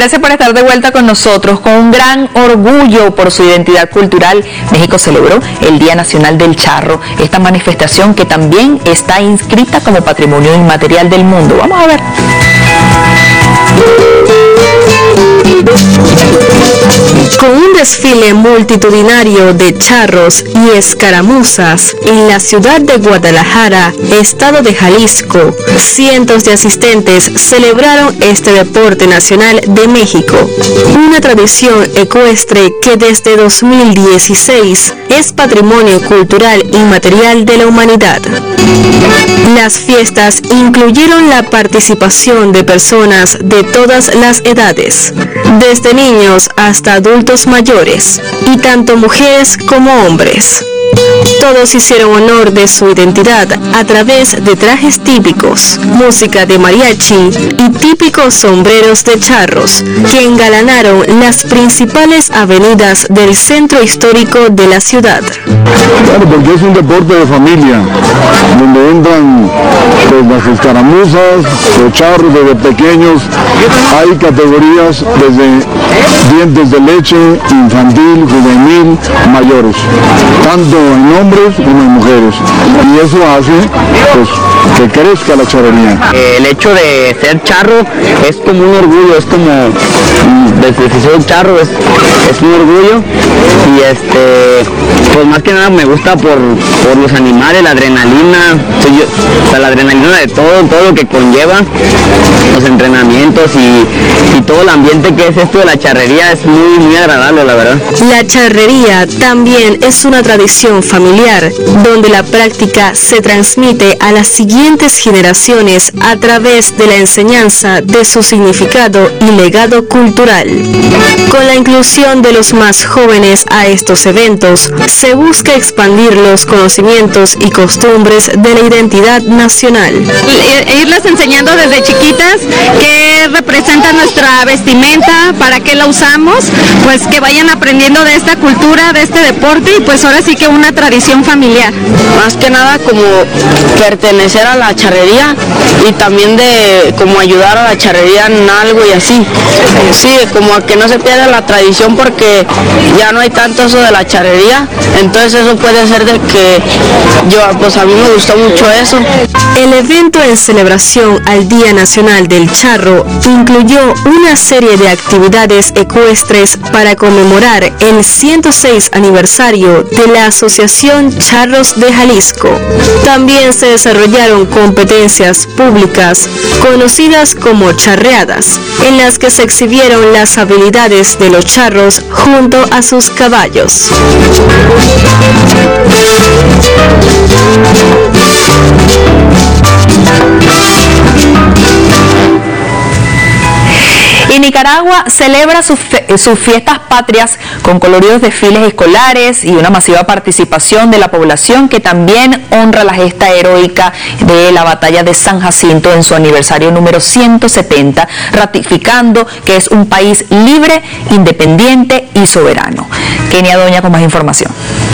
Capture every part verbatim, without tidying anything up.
Gracias por estar de vuelta con nosotros. Con un gran orgullo por su identidad cultural, México celebró el Día Nacional del Charro, esta manifestación que también está inscrita como Patrimonio Inmaterial del Mundo. Vamos a ver. Con un desfile multitudinario de charros y escaramuzas en la ciudad de Guadalajara, estado de Jalisco, cientos de asistentes celebraron este deporte nacional de México, una tradición ecuestre que desde dos mil dieciséis es Patrimonio Cultural Inmaterial de la Humanidad. Las fiestas incluyeron la participación de personas de todas las edades, desde niños hasta adultos mayores, y tanto mujeres como hombres. Todos hicieron honor de su identidad a través de trajes típicos, música de mariachi y típicos sombreros de charros, que engalanaron las principales avenidas del centro histórico de la ciudad. Claro, porque es un deporte de familia, donde entran pues, las escaramuzas, los charros desde pequeños. Hay categorías desde dientes de leche, infantil, juvenil, mayores, tanto en hombres como en mujeres, y eso hace pues que crezca la charrería. El hecho de ser charro es como un orgullo, es como desde que soy charro es, es un orgullo, y este pues más que nada me gusta por, por los animales, la adrenalina, yo, o sea, la adrenalina de todo, todo lo que conlleva, los entrenamientos y, y todo el ambiente que es esto de la charrería es muy, muy agradable, la verdad. La charrería también es una tradición familiar, donde la práctica se transmite a las siguientes generaciones a través de la enseñanza de su significado y legado cultural. Con la inclusión de los más jóvenes a estos eventos, se busca expandir los conocimientos y costumbres de la identidad nacional. E irles enseñando desde chiquitas qué representa nuestra vestimenta, para qué la usamos, pues que vayan aprendiendo de esta cultura, de este deporte, y pues ahora sí que una tradición familiar. Más que nada como pertenecer a la charrería y también de como ayudar a la charrería en algo y así. Sí, como que no se pierda la tradición, porque ya no hay tanto eso de la charrería, entonces eso puede ser de que yo, pues a mí me gustó mucho eso. El evento en celebración al Día Nacional del Charro incluyó una serie de actividades ecuestres para conmemorar el ciento seis aniversario de la Asociación Charros de Jalisco. También se desarrollaron competencias públicas conocidas como charreadas, en las que se exhibieron las habilidades de los charros junto a sus caballos. Y Nicaragua celebra sus, sus fiestas patrias con coloridos desfiles escolares y una masiva participación de la población, que también honra la gesta heroica de la batalla de San Jacinto en su aniversario número ciento setenta, ratificando que es un país libre, independiente y soberano. Kenia Doña con más información.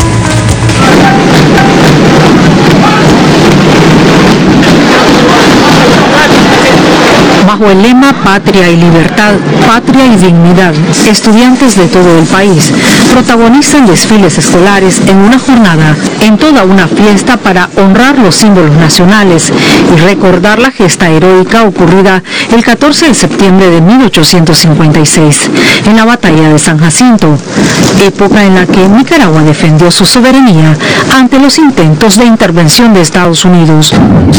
Bajo el lema Patria y Libertad, Patria y Dignidad, estudiantes de todo el país protagonizan desfiles escolares en una jornada, en toda una fiesta, para honrar los símbolos nacionales y recordar la gesta heroica ocurrida el catorce de septiembre de mil ochocientos cincuenta y seis en la batalla de San Jacinto, época en la que Nicaragua defendió su soberanía ante los intentos de intervención de Estados Unidos.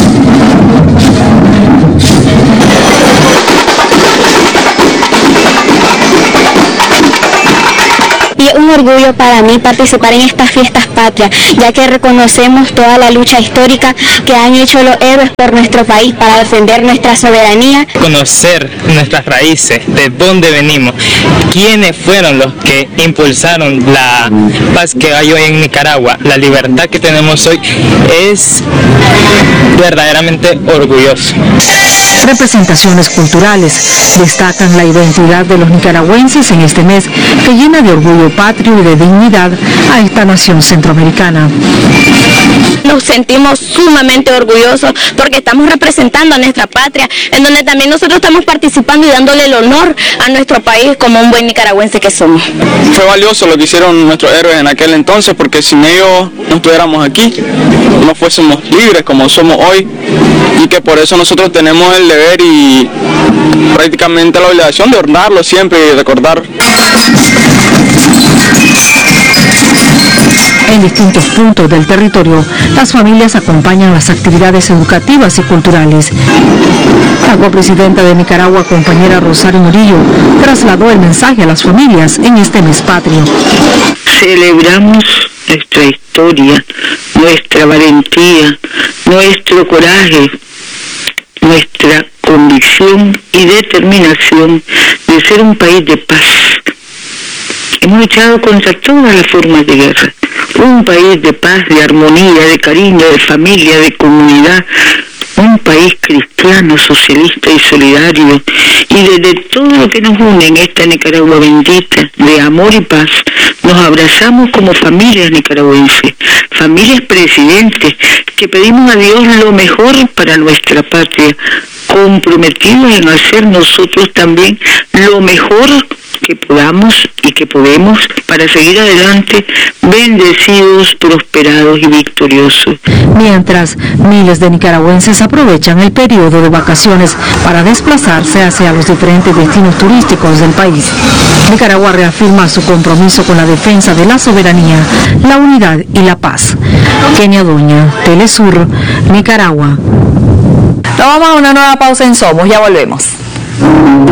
Y es un orgullo para mí participar en estas fiestas patrias, ya que reconocemos toda la lucha histórica que han hecho los héroes por nuestro país para defender nuestra soberanía. Conocer nuestras raíces, de dónde venimos, quiénes fueron los que impulsaron la paz que hay hoy en Nicaragua, la libertad que tenemos hoy, es verdaderamente orgulloso. representaciones culturales. Destacan la identidad de los nicaragüenses en este mes, que llena de orgullo patrio y de dignidad a esta nación centroamericana. Nos sentimos sumamente orgullosos porque estamos representando a nuestra patria, en donde también nosotros estamos participando y dándole el honor a nuestro país como un buen nicaragüense que somos. Fue valioso lo que hicieron nuestros héroes en aquel entonces, porque sin ellos no estuviéramos aquí, no fuésemos libres como somos hoy, y que por eso nosotros tenemos el deber y prácticamente la obligación de honrarlo siempre y recordar. En distintos puntos del territorio, las familias acompañan las actividades educativas y culturales. La copresidenta de Nicaragua, compañera Rosario Murillo, trasladó el mensaje a las familias en este mes patrio. Celebramos nuestra historia, nuestra valentía, nuestro coraje, nuestra convicción y determinación de ser un país de paz. Hemos luchado contra todas las formas de guerra. Un país de paz, de armonía, de cariño, de familia, de comunidad. Un país cristiano, socialista y solidario. Y desde todo lo que nos une en esta Nicaragua bendita, de amor y paz, nos abrazamos como familias nicaragüenses, familias presidentes, que pedimos a Dios lo mejor para nuestra patria, comprometidos en hacer nosotros también lo mejor que podamos y que podemos para seguir adelante, bendecidos, prosperados y victoriosos. Mientras, miles de nicaragüenses aprovechan el periodo de vacaciones para desplazarse hacia los diferentes destinos turísticos del país. Nicaragua reafirma su compromiso con la defensa de la soberanía, la unidad y la paz. Kenia Doña, Telesur, Nicaragua. Nos vamos a una nueva pausa en Somos, ya volvemos.